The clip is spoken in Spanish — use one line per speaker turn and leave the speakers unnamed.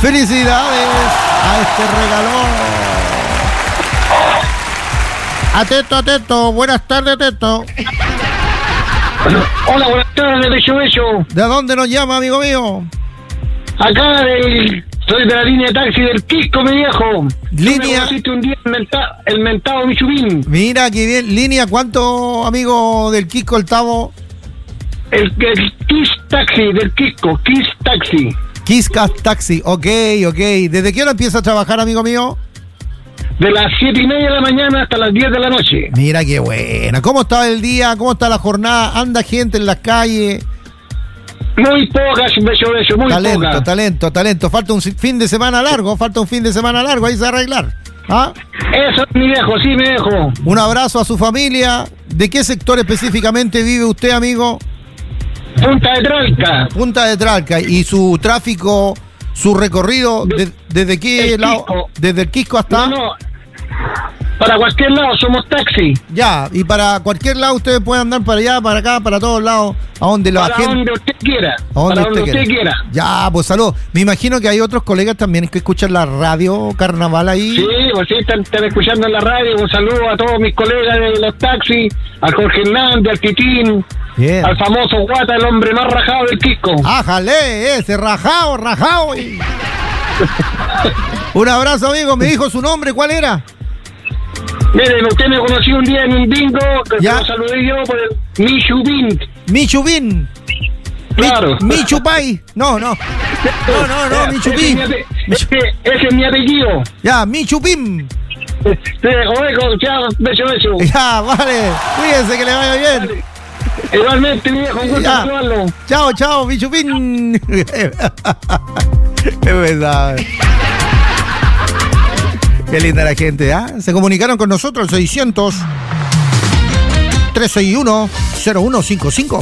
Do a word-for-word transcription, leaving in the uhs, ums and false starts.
¡Felicidades a este regalón! Atento, atento. Buenas tardes, atento.
Hola, buenas tardes, Bello Bello.
¿De dónde nos llama, amigo mío?
Acá del... Soy de la línea de taxi del Quisco, mi viejo.
Línea...
¿Tú me un día el, menta, el mentado Michubín?
Mira, qué bien. Línea, ¿cuánto, amigo del Quisco, el Tavo?
El, el Kiss Taxi, del Quisco, Kiss Taxi.
Kiss Taxi, ok, ok. ¿Desde qué hora empieza a trabajar, amigo mío?
De las siete y media de la mañana hasta las diez de la noche.
Mira qué buena. ¿Cómo está el día? ¿Cómo está la jornada? ¿Anda gente en las calles?
Muy pocas, Bello Bello, muy
talento,
pocas.
Talento, talento, talento. Falta un fin de semana largo, falta un fin de semana largo, ahí se va a arreglar. ¿Ah?
Eso es mi viejo, sí, mi viejo.
Un abrazo a su familia. ¿De qué sector específicamente vive usted, amigo?
Punta de Tralca.
Punta de Tralca. ¿Y su tráfico, su recorrido, de, desde qué lado?
Quisco.
¿Desde el Quisco hasta...?
No, no. Para cualquier lado somos taxi.
Ya, y para cualquier lado ustedes pueden andar para allá, para acá, para todos lados, a donde la
Para
gente...
donde usted quiera.
A donde
para
usted,
donde usted quiera.
Ya, pues saludos. Me imagino que hay otros colegas también que escuchan la radio Carnaval ahí.
Sí, pues sí, están, están escuchando en la radio. Un saludo a todos mis colegas de los taxis, al Jorge Hernández, al Titín,
Bien.
al famoso Guata, el hombre más rajado del Quisco.
¡Ájale! Ese rajado, rajado. Y... Un abrazo, amigo. Me dijo su nombre, ¿cuál era?
Miren, usted me conoció un día en un bingo, que
¿Ya?
lo saludé yo por el Michubín.
Michubín.
Claro.
Mi, Michupay. No, no. No, no, no, Michupín.
Ese, ese, ese es mi apellido.
Ya, Michupín.
Sí, oigo, chao, beso, beso.
Ya, vale. Cuídense que le vaya bien.
Vale. Igualmente, mi viejo, un gusto
Ya.
saludarlo.
Chao, chao, Michupín. Es verdad. Qué linda la gente, ¿ah? ¿eh? Se comunicaron con nosotros al seiscientos, trescientos sesenta y uno, cero uno cincuenta y cinco.